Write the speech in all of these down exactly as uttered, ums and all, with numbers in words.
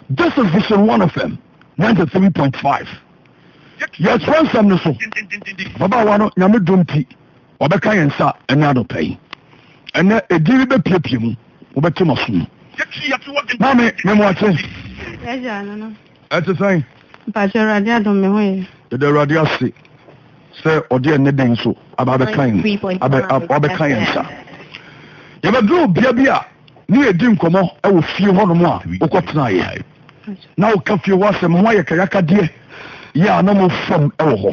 This is Vision one F M ninety-three point five. Yes, one some no so. Baba wano nyame domti. Obeka yensa enya do pay. Ene ediri be piepie mu. Obeti maso. Mami, me mo ache. Eja no no. Ete sai. Pa je radio do me hoye. The radio se. Say odi ene den so aba be kan. Aba aba kan yensa. Ye be do bia bia ni edi nkomo e wo fie ho no mo a okotena ye. Na o ka fie wo asem ho ye kayaka de. Ya na mo fam e wo ho.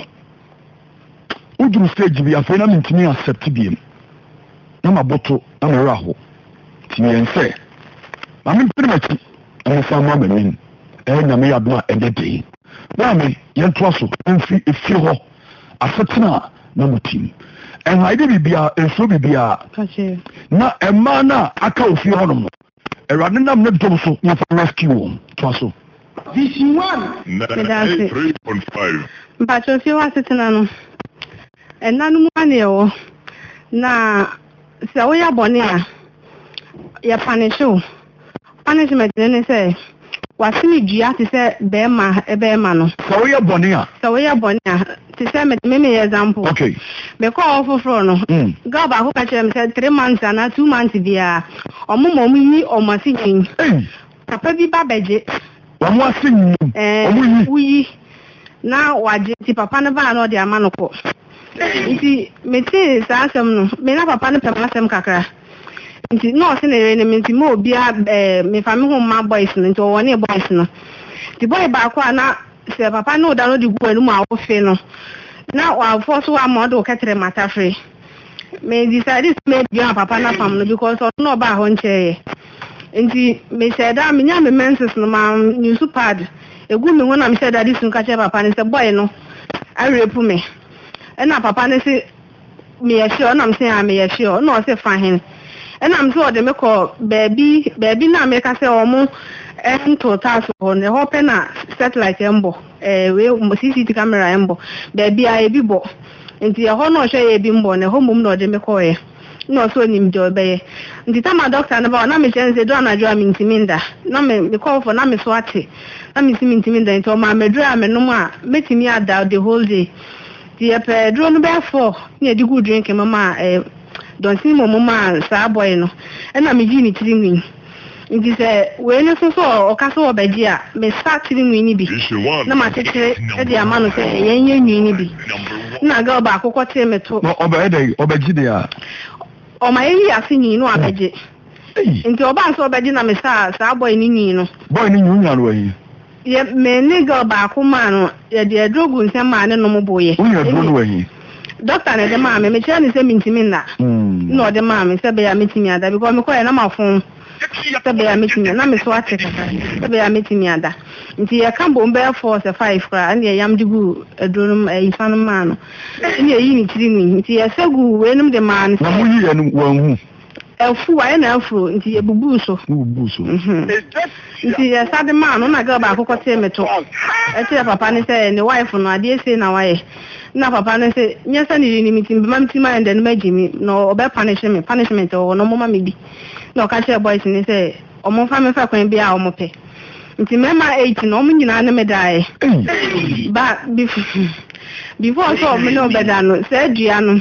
Udru stage bi afa na mintimi accept bi. Na maboto na mo ra ho. Tiyense. Mami primachi. E fa ma menin. E na me yadwa e de dey. Na me yento aso mfi efi ho. Asetena na mutim. En haide bibia enso bibia. Kache. Na ema na aka ofi ho no. Erade nam ne dom so na fa rescue to aso. Vision one ninety-three point five. Mpacho fi wa setena no. Enanu mu ane wo. Na se wo ya bone a ya panisho. Punishment ne say wasini dua ti say be ma e be ma no. Se wo ya bone a. Se wo ya bone a ti say me me example. Okay. Me call for for no. Mm. Go ba ko ka chere me say three months and two months bia. Omo mo mu yi omo sinyin. Eh. Papa bi ba beje. Omo asinyin. Eh. Omo yi. Na waje ti papa ne ba na o de ama no ko. Nti me ti sa asem no. Me na papa ne pema asem kakra. Nti no se ne ne nti mo bia eh me fa me ho ma boys no nti wo ne boys no. Ti boy ba ko na se papa no da no di gu anu ma wo fe no. Na wa force wa mo do ketere mata free. Me decide me bia papa na fam no because no ba ho nche. Nti me said da me nya me menses no ma news pad. Egu me ho na me said that this nka che papa ne se boy no. I rape me. E na papa ne se me ya sure na me say am ya sure no se fine. And I'm sure they make a baby, baby now make us say almost and to task on the hoping satellite embo, eh, we C C T V camera embo, baby I be bo. And the honor share a bimbo and a home no de McCoy. No, so him joy bay. The time my doctor and about Nami says they don't draw me intiminda. No, me call for Nami Swati. Nami sim intiminda into my medram and no more, making me out the whole day. The drone bear for near the good drink, mamma, eh. Don't see my mama sa boy no and I'm gini tiri nti say we no so so o ka so obagia me start tiri ni bi na ma tete e de ama no say yen yen ni bi na ga ba akoko tiri me to no oba e dey obagi dey a o ma yi asini no abaje nti oba so obaji na me sa sa boy ni ni no boy ni nyu nya ro yi ye me ni ga ba akoma no ye de drogu nsem ma ne no mo boye o ye drogu yi doctor ne de ma me me chere ni se mintimi na no de ma me se be ya mitimi ada because me ko na ma fon se be ya mitimi na me so ate kaka se be ya mitimi ada nti ya kambo mbe four se five kra na yam digu edunum e ifanu ma no ni yi ni tiri ni nti ya segu we num de ma no na mu yi enu wanhu efu wa na afro nti ya bubu so bubu so nti ya sade ma no na ga ba akoko te meto e te papa ni se ni wife no ade se na waye na papa no say nyesa ni ni meeting be mam tima and then magimi no obe punishment punishment o no mama me bi no ka che boys ni say o mo fa me fa kwan bi a o mo pe nti mema eight no mo nyina na me dai ba before so me no be da no say dua no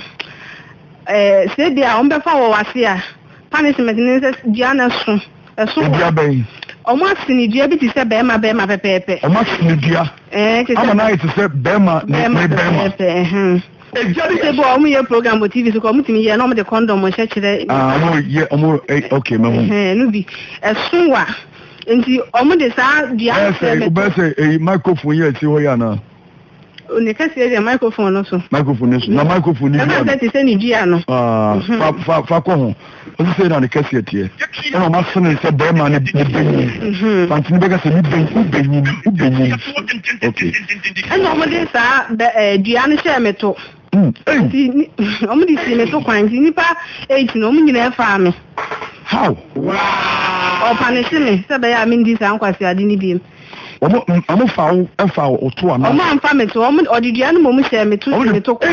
eh say dia o be fa wo wase a punishment ni say dua na so eso dua ben Omo asini dua bi ti se be ma be ma pepepe. Omo asini dua. Eh, ti se. Ama na it se be ma ne be ma. Eh. E jadi se bo omo ye program bo T V so ko omo timi ye na omo de condom mo che kire. Ah, omo ye omo okay mamu. Eh, no bi. Esunwa. Nti omo de sa dua se me. Be se e microphone ye ti ho ya na. Oni ka se de microphone no so. Microphone no so. Na microphone ni. Na se ti se ni dua no. Ah, fa fa fa ko ho. O se na ne ka se tie. E no ma se ne se be ma ne ne be. Fantini be ka se ni be u be ni u be ni. Okay. E no mo de sa dua no share me to. Mm. Nti omo di si me to kwan nti nipa eight no omo nyina e fa me. How? Wow. O punish me se be ya me ndi sa nkwasi ade ni bi. Omo omo fa o e fa o to ana. Omo amfa me to omo odidua no mo mo share me to si me to.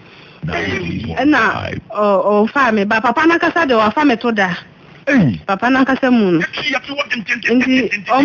Na o o fa me ba papa na kasa de o fa me to da. Eh. Papa na kasa mu no. Nti